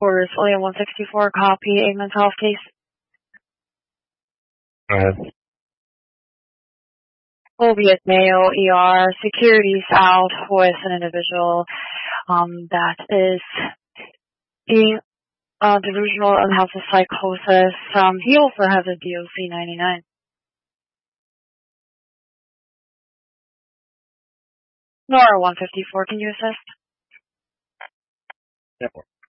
Orders William 164, copy a mental health case. Go ahead. Obius Mayo ER, security's out with an individual that is being delusional and has a psychosis. He also has a DOC 99. Nora 154, can you assist? Yep.